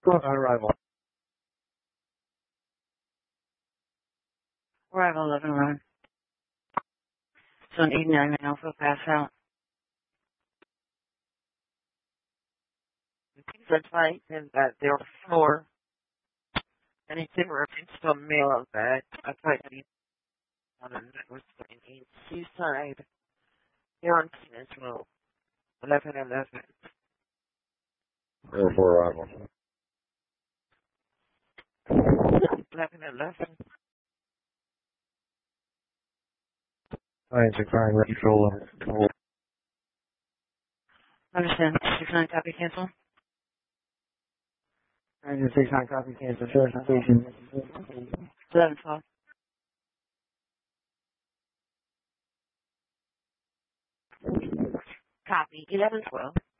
On arrival. Arrival 11-1. So an 89 Alpha pass out. That's right, and that there were 4. Anything reference to a male of that. I tried to be on a network in Seaside. Here on Peninsula. 11-11. For arrival. 11-11. Science occurring ready for level. Understand. 69 copy cancel. 69 copy cancel. Sheriff station. 11-12. Copy 11-12.